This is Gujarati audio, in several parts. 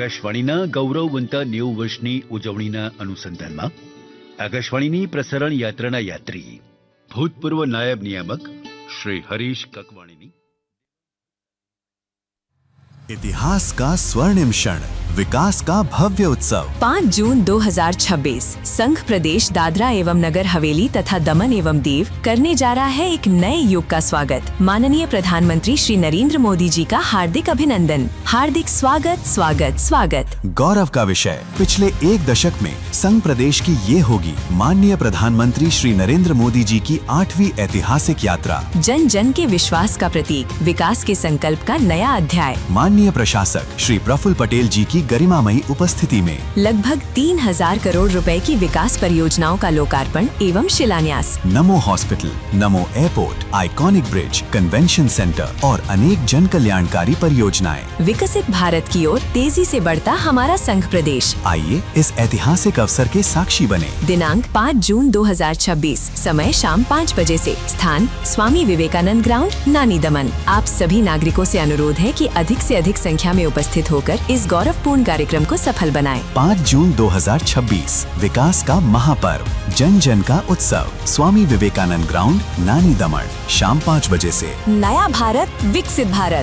આકાશવાણીના ગૌરવવંતા 90 વર્ષની ઉજવણીના અનુસંધાનમાં આકાશવાણીની પ્રસારણ યાત્રાના યાત્રી ભૂતપૂર્વ નાયબ નિયામક શ્રી હરીશ કકવાણીની इतिहास का स्वर्णिम क्षण, विकास का भव्य उत्सव। 5 जून 2026 संघ प्रदेश दादरा एवं नगर हवेली तथा दमन एवं दीव करने जा रहा है एक नए युग का स्वागत। माननीय प्रधानमंत्री श्री नरेंद्र मोदी जी का हार्दिक अभिनंदन। हार्दिक स्वागत स्वागत स्वागत। गौरव का विषय, पिछले एक दशक में संघ प्रदेश की ये होगी माननीय प्रधानमंत्री श्री नरेंद्र मोदी जी की 8वीं ऐतिहासिक यात्रा। जन जन के विश्वास का प्रतीक, विकास के संकल्प का नया अध्याय। माननीय प्रशासक श्री प्रफुल्ल पटेल जी की गरिमामयी उपस्थिति में लगभग 3000 करोड़ रुपए की विकास परियोजनाओं का लोकार्पण एवं शिलान्यास। नमो हॉस्पिटल, नमो airport, iconic bridge, convention centre और अनेक जन कल्याणकारी परियोजनाएं। विकसित भारत की ओर तेजी से बढ़ता हमारा संघ प्रदेश। आइए इस ऐतिहासिक अवसर के साक्षी बने। दिनांक 5 जून 2026, समय शाम 5 बजे से। स्थान स्वामी विवेकानंद ग्राउंड, नानी दमन। आप सभी नागरिकों से अनुरोध है कि अधिक से अधिक संख्या में उपस्थित होकर इस गौरवपूर्ण कार्यक्रम को सफल बनाएं। 5 जून 2026, विकास का महापर्व, जन जन का उत्सव, स्वामी विवेकानंद ग्राउंड, नानी दमन, शाम 5 बजे से। नया भारत, विकसित भारत।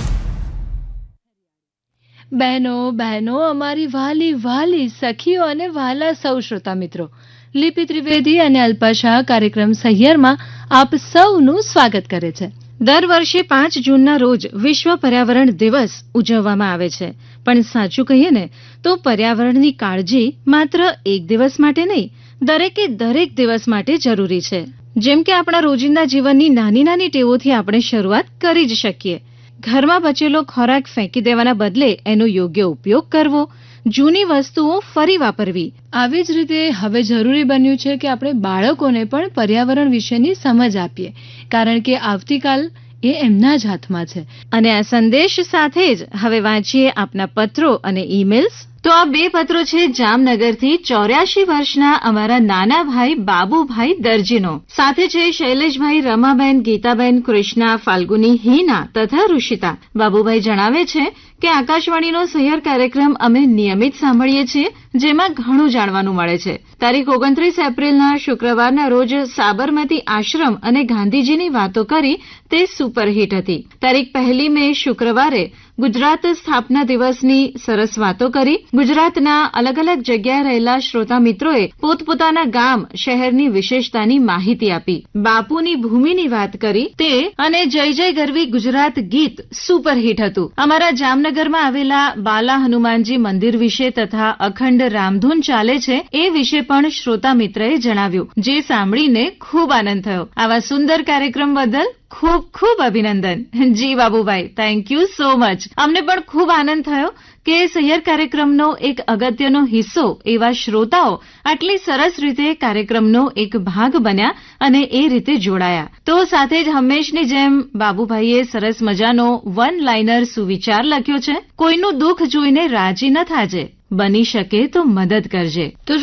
બહેનો બહેનો અમારી વાલી વાલી સખીઓ અને વાલા સૌ શ્રોતા મિત્રો, લિપિ ત્રિવેદી અને અલ્પા શાહ કાર્યક્રમ સહિયરમાં આપ સૌનું સ્વાગત કરે છે. દર વર્ષે 5 જૂનના રોજ વિશ્વ પર્યાવરણ દિવસ ઉજવવામાં આવે છે, પણ સાચું કહીએ ને તો પર્યાવરણની કાળજી માત્ર એક દિવસ માટે નહીં, દરેકે દરેક દિવસ માટે જરૂરી છે. જેમ કે આપણા રોજિંદા જીવનની નાની નાની ટેવોથી આપણે શરૂઆત કરી જ શકીએ. ઘરમાં બચેલો ખોરાક ફેંકી દેવાના બદલે એનો યોગ્ય ઉપયોગ કરવો, જૂની વસ્તુઓ ફરી વાપરવી. આવી જ રીતે હવે જરૂરી બન્યું છે કે આપણે બાળકોને પણ પર્યાવરણ વિશેની સમજ આપીએ, કારણ કે આવતીકાલ એ એમના જ હાથમાં છે. અને આ સંદેશ સાથે જ હવે વાંચીએ આપના પત્રો અને ઈમેલ્સ. તો આ 2 પત્રો છે જામનગરથી 84 વર્ષના અમારા નાના ભાઈ બાબુભાઈ દરજીનો. સાથે છે શૈલેષભાઈ, રમાબેન, ગીતાબેન, કૃષ્ણા, ફાલ્ગુની, હિના તથા ઋષિતા. બાબુભાઈ જણાવે છે કે આકાશવાણીનો સહિયર કાર્યક્રમ અમે નિયમિત સાંભળીએ છીએ, જેમાં ઘણું જાણવાનું મળે છે. તારીખ 29 એપ્રિલના શુક્રવારના રોજ સાબરમતી આશ્રમ અને ગાંધીજીની વાતો કરી તે સુપરહિટ હતી. તારીખ 1 મે શુક્રવારે ગુજરાત સ્થાપના દિવસની સરસ વાતો કરી. ગુજરાતના અલગ અલગ જગ્યાએ રહેલા શ્રોતા મિત્રોએ પોતપોતાના ગામ શહેરની વિશેષતાની માહિતી આપી. બાપુની ભૂમિની વાત કરી તે અને જય જય ગરવી ગુજરાત ગીત સુપરહિટ હતું. અમારા જામનગરમાં આવેલા બાલા હનુમાનજી મંદિર વિશે તથા અખંડ રામધૂન ચાલે છે એ વિશે પણ શ્રોતા મિત્રએ જણાવ્યું, જે સાંભળીને ખૂબ આનંદ થયો. આવા સુંદર કાર્યક્રમ બદલ ખૂબ ખૂબ અભિનંદન. જી Babubhai, thank you so much. અમને પણ ખૂબ આનંદ થયો કે સહિયર કાર્યક્રમનો એક અગત્યનો હિસ્સો એવા શ્રોતાઓ આટલી સરસ રીતે કાર્યક્રમનો એક ભાગ બન્યા અને એ રીતે જોડાયા. તો સાથે જ હંમેશની જેમ બાબુભાઈએ સરસ મજાનો વન લાઇનર સુવિચાર લખ્યો છે, કોઈનું દુઃખ જોઈને રાજી ન થાજે, બની શકે તો મદદ કરજે. તો